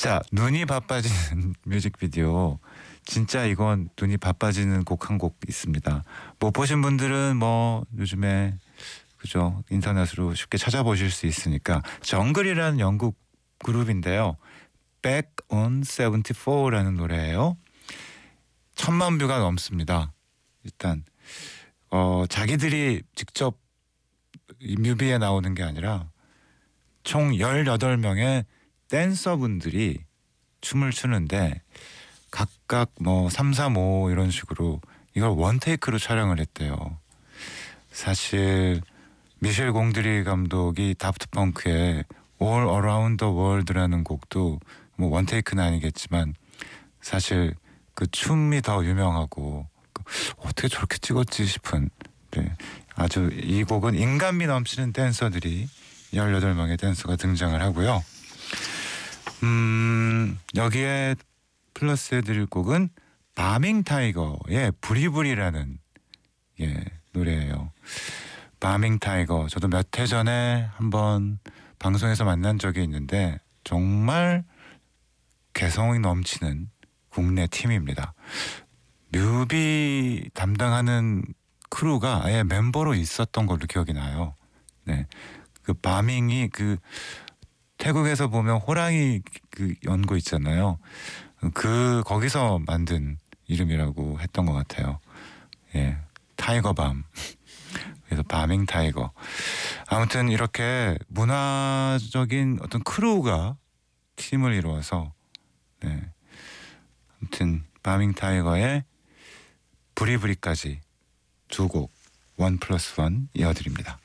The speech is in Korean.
자, 눈이 바빠지는 뮤직비디오. 진짜 이건 눈이 바빠지는 곡 한 곡 있습니다. 못 보신 분들은 뭐 요즘에 그죠, 인터넷으로 쉽게 찾아보실 수 있으니까. 정글이라는 영국 그룹인데요. Back on 74라는 노래예요. 1,000만 뷰가 넘습니다. 일단 자기들이 직접 이 뮤비에 나오는 게 아니라 총 18명의 댄서분들이 춤을 추는데 각각 뭐 3, 4, 5 이런 식으로 이걸 원테이크로 촬영을 했대요. 사실 미셸 공드리 감독이 다프트 펑크의 All Around the World라는 곡도 뭐 원테이크는 아니겠지만 사실 그 춤이 더 유명하고 어떻게 저렇게 찍었지 싶은, 네, 아주 이 곡은 인간미 넘치는 댄서들이 18명의 댄서가 등장을 하고요. 여기에 플러스해드릴 곡은 바밍 타이거의 부리부리라는 노래예요. 바밍 타이거, 저도 몇 해 전에 한번 방송에서 만난 적이 있는데 정말 개성이 넘치는 국내 팀입니다. 뮤비 담당하는 크루가 아예 멤버로 있었던 걸로 기억이 나요. 네, 그 바밍이 그 태국에서 보면 호랑이 그 연고 있잖아요. 그 거기서 만든 이름이라고 했던 것 같아요. 예, 타이거 밤. 그래서 바밍 타이거. 아무튼 이렇게 문화적인 어떤 크루가 팀을 이루어서, 네, 아무튼 바밍 타이거의 부리부리까지 두 곡 1+1 이어드립니다.